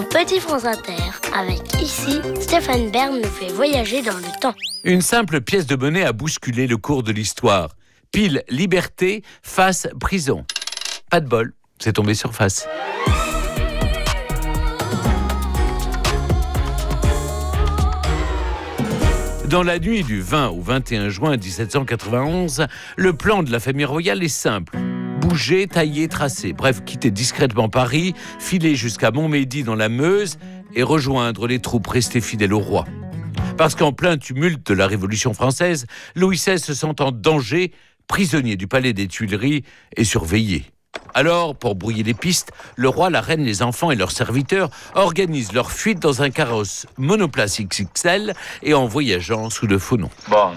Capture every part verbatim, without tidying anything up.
Mon petit France Inter, avec ici, Stéphane Bern nous fait voyager dans le temps. Une simple pièce de monnaie a bousculé le cours de l'histoire. Pile liberté, face prison. Pas de bol, c'est tombé sur face. Dans la nuit du vingt au vingt et un juin dix-sept cent quatre-vingt-onze, le plan de la famille royale est simple. Bouger, tailler, tracer. Bref, quitter discrètement Paris, filer jusqu'à Montmédy dans la Meuse et rejoindre les troupes restées fidèles au roi. Parce qu'en plein tumulte de la Révolution française, Louis seize se sent en danger, prisonnier du palais des Tuileries et surveillé. Alors, pour brouiller les pistes, le roi, la reine, les enfants et leurs serviteurs organisent leur fuite dans un carrosse monoplace X X L et en voyageant sous le faux nom. Bond.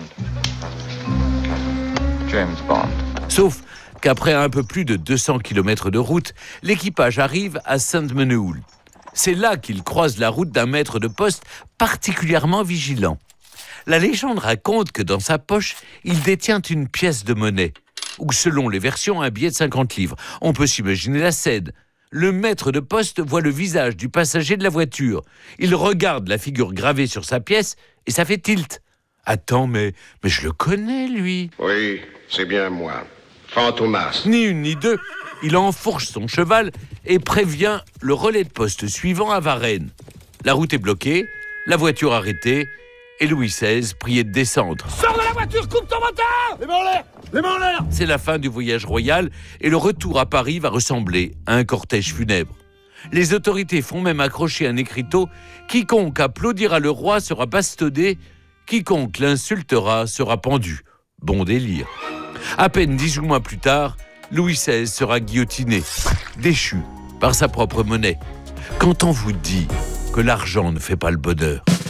James Bond. Sauf qu'après un peu plus de deux cents kilomètres de route, l'équipage arrive à Sainte-Menehould. C'est là qu'il croise la route d'un maître de poste particulièrement vigilant. La légende raconte que dans sa poche, il détient une pièce de monnaie, ou selon les versions, un billet de cinquante livres. On peut s'imaginer la scène. Le maître de poste voit le visage du passager de la voiture. Il regarde la figure gravée sur sa pièce et ça fait tilt. Attends, mais, mais je le connais, lui. Oui, c'est bien moi. Fantomas. Ni une ni deux, il enfourche son cheval et prévient le relais de poste suivant à Varennes. La route est bloquée, la voiture arrêtée et Louis seize prié de descendre. Sors de la voiture, coupe ton moteur! Les mains en l'air! Les mains en l'air! C'est la fin du voyage royal et le retour à Paris va ressembler à un cortège funèbre. Les autorités font même accrocher un écriteau. Quiconque applaudira le roi sera bastonné, quiconque l'insultera sera pendu. Bon délire. À peine dix-huit mois plus tard, Louis seize sera guillotiné, déchu par sa propre monnaie. Quand on vous dit que l'argent ne fait pas le bonheur.